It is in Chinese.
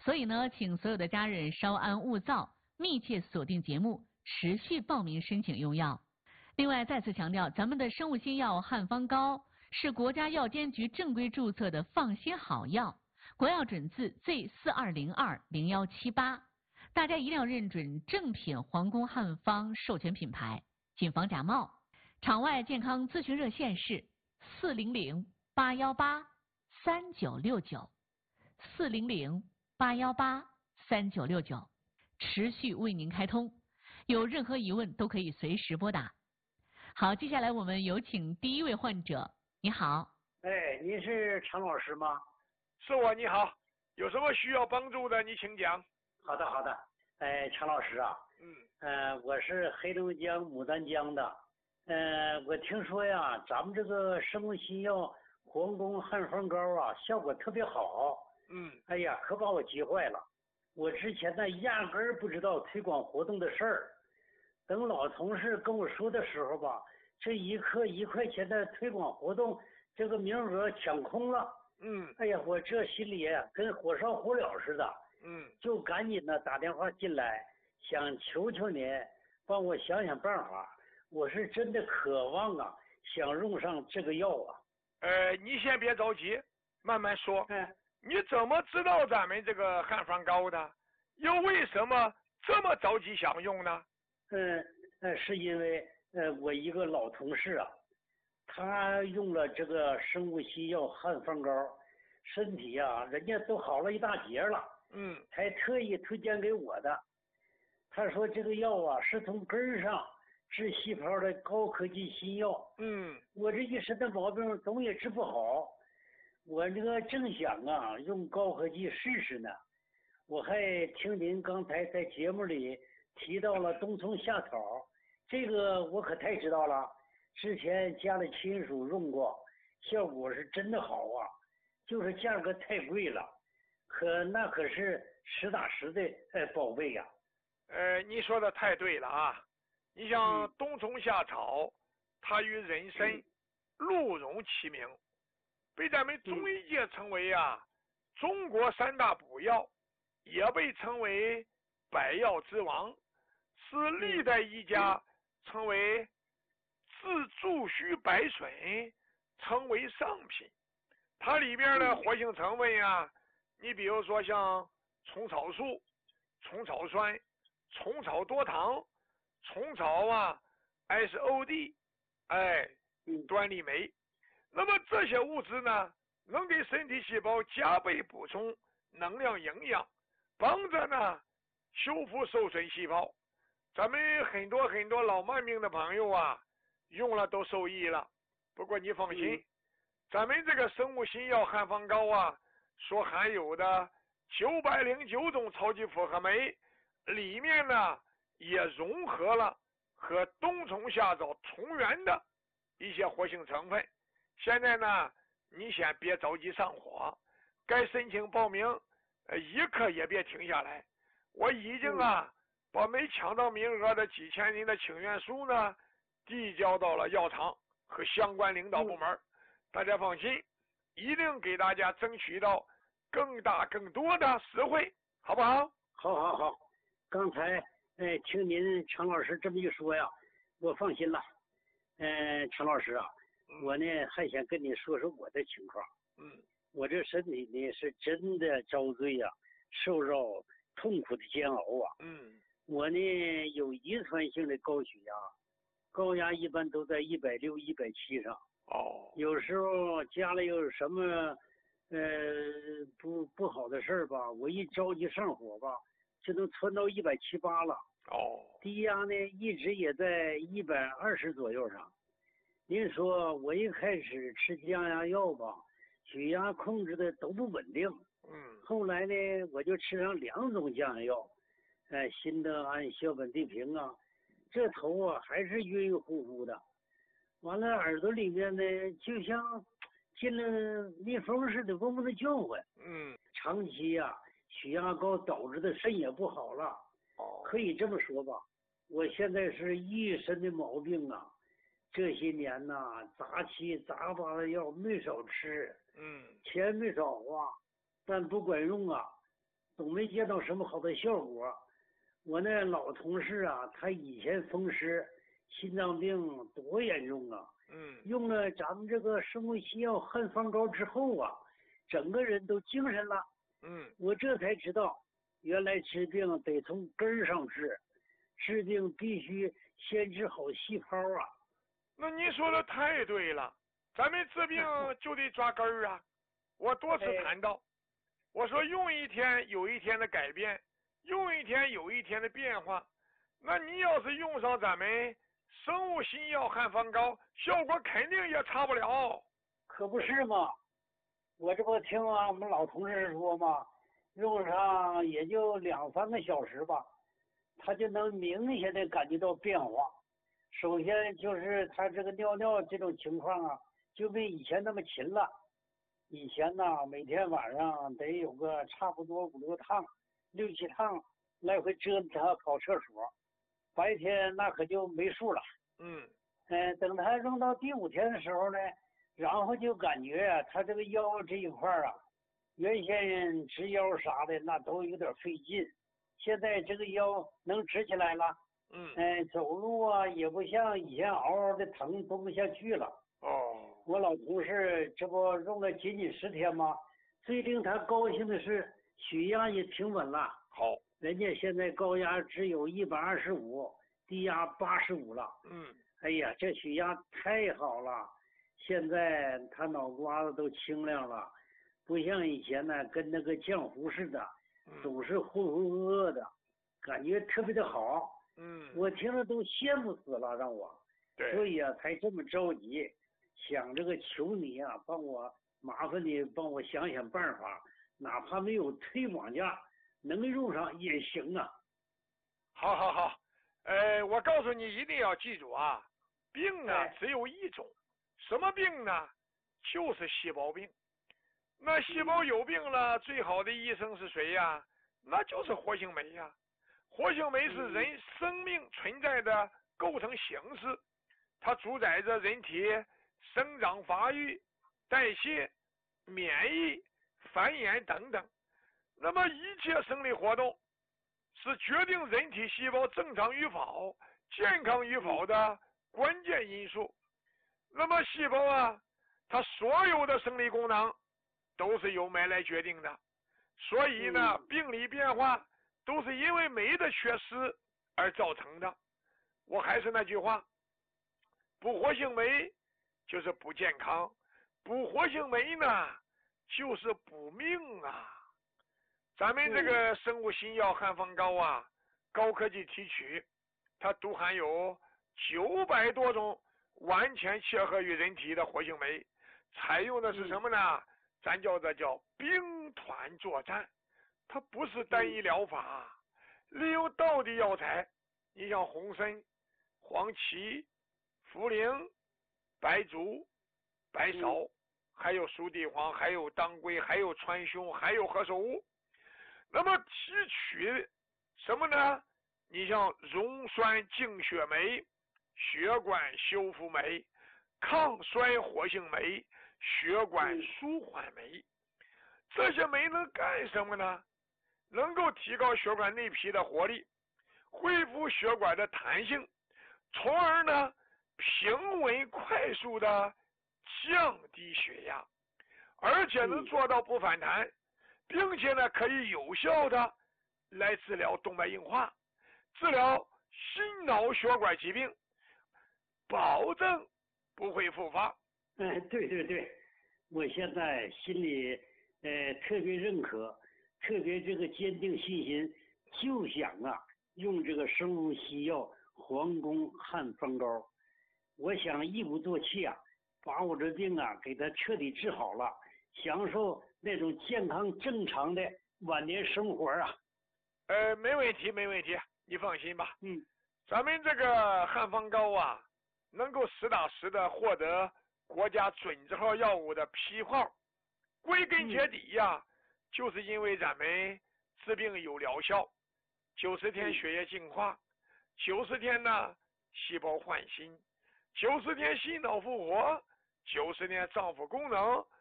所以呢，请所有的家人稍安勿躁，密切锁定节目，持续报名申请用药。另外，再次强调，咱们的生物新药汉方膏是国家药监局正规注册的放心好药，国药准字 Z42020178，大家一定要认准正品皇宫汉方授权品牌，谨防假冒。场外健康咨询热线是400-818-3969，400-818-3969，持续为您开通，有任何疑问都可以随时拨打。好，接下来我们有请第一位患者。你好。 哎，您是常老师吗？ 是我，你好，有什么需要帮助的，你请讲。 好的，好的。哎，常老师啊，我是黑龙江牡丹江的。我听说呀，咱们这个生物新药皇宫汉方膏啊，效果特别好。哎呀，可把我急坏了。我之前呢，压根儿不知道推广活动的事儿。等老同事跟我说的时候吧，这一克1块钱的推广活动，这个名额抢空了。哎呀，我这心里呀跟火烧火燎似的。就赶紧的打电话进来，想求求您帮我想想办法。我是真的渴望啊，想用上这个药啊。 你先别着急，慢慢说。你怎么知道咱们这个汉方膏的？又为什么这么着急想用呢？ 是因为我一个老同事啊，他用了这个生物新药汉方膏，身体啊人家都好了一大截了。还特意推荐给我的。他说这个药啊是从根儿上治细胞的高科技新药。我这一身的毛病总也治不好，我这个正想啊用高科技试试呢。我还听您刚才在节目里提到了冬虫夏草，这个我可太知道了，之前家里亲属用过，效果是真的好啊，就是价格太贵了，那可是实打实的宝贝呀。 你说的太对了啊！你像冬虫夏草，它与人参、鹿茸齐名，被咱们中医界称为中国3大补药，也被称为百药之王，是历代医家称为治诸虚百损，称为上品。它里边的活性成分你比如说像虫草素、虫草酸、虫草多糖、虫草SOD， 端粒酶。那么这些物质呢，能给身体细胞加倍补充能量营养，帮着呢修复受损细胞。咱们很多老慢病的朋友用了都受益了。不过你放心，咱们这个生物新药汉方膏所含有的909种超级复合酶，里面呢也融合了和冬虫夏草同源的一些活性成分。现在呢，你先别着急上火，该申请报名，一刻也别停下来。我已经把没抢到名额的几千人的请愿书呢，递交到了药厂和相关领导部门。大家放心，一定给大家争取到更大更多的实惠，好不好？ 好。刚才听您常老师这么一说呀，我放心了。常老师啊，我呢还想跟你说说我的情况。我这身体呢是真的遭罪受着痛苦的煎熬我呢有遗传性的高血压，高压一般都在160、170上。有时候家里有什么不好的事儿吧，我一着急上火吧，就能窜到170、180了。低压呢一直也在120左右上。您说我一开始吃降压药吧，血压控制的都不稳定。后来呢我就吃上2种降压药，辛德安、硝苯地平这头还是晕晕乎乎的。完了耳朵里面呢就像进了蜜蜂似的嗡嗡的叫唤。长期血压高导致的肾也不好了。可以这么说吧，我现在是一身的毛病这些年杂七杂八的药没少吃。钱没少花，但不管用总没见到什么好的效果。我那老同事啊，他以前风湿、心脏病多严重啊！用了咱们这个生物西药汉方膏之后啊，整个人都精神了。我这才知道，原来治病得从根儿上治，治病必须先治好细胞啊。 那你说的太对了，咱们治病就得抓根儿啊！我多次谈到，我说用一天有一天的改变，用一天有一天的变化。那你要是用上咱们生物新药汉方膏，效果肯定也差不了。 可不是嘛！我这不听我们老同事说嘛，用上也就2-3个小时吧，他就能明显的感觉到变化。首先就是他这个尿尿这种情况啊，就没以前那么勤了。以前呢，每天晚上得有个差不多5-6趟、6-7趟来回折腾他跑厕所，白天那可就没数了。等他用到第5天的时候呢，然后就感觉啊，他这个腰这一块啊，原先直腰啥的那都有点费劲，现在这个腰能直起来了。走路啊也不像以前嗷嗷的疼，蹲不下去了。我老同事这不用了仅仅10天吗？最令他高兴的是血压也挺稳了。 好， 人家现在高压只有125，低压85了。哎呀，这血压太好了！现在他脑瓜子都清亮了，不像以前呢，跟那个浆糊似的，总是浑浑噩噩的，感觉特别的好。我听着都羡慕死了，让我。所以啊，才这么着急，想这个求你啊，麻烦你帮我想想办法，哪怕没有推广价，能用上也行啊。 好，我告诉你，一定要记住啊，病呢只有一种，什么病呢？就是细胞病。那细胞有病了，最好的医生是谁呀？那就是活性酶呀。活性酶是人生命存在的构成形式，它主宰着人体生长发育、代谢、免疫、繁衍等等。那么一切生理活动是决定人体细胞正常与否、健康与否的关键因素。那么细胞啊，它所有的生理功能都是由酶来决定的，所以呢，病理变化都是因为酶的缺失而造成的。我还是那句话，不活性酶就是不健康，不活性酶呢就是补命啊。咱们这个生物新药汉方膏啊，高科技提取，它都含有900多种完全切合于人体的活性酶，采用的是什么呢？咱叫兵团作战，它不是单一疗法，利用道地药材，你像红参、黄芪、茯苓、白术、白芍，还有熟地黄，还有当归，还有川芎，还有何首乌。那么提取什么呢？你像溶栓净血酶、血管修复酶、抗衰活性酶、血管舒缓酶。这些酶能干什么呢？能够提高血管内皮的活力，恢复血管的弹性，从而呢平稳快速的降低血压，而且能做到不反弹，并且呢可以有效的来治疗动脉硬化，治疗心脑血管疾病，保证不会复发。 对，我现在心里特别认可，特别这个坚定信心，就想啊用这个生物西药皇宫汉方膏，我想一鼓作气啊，把我这病啊给它彻底治好了，享受那种健康正常的晚年生活啊。 没问题，你放心吧。咱们这个汉方膏啊，能够实打实的获得国家准字号药物的批号，归根结底呀，就是因为咱们治病有疗效，90天血液净化，90天呢细胞换新，90天心脑复活，90天脏腑功能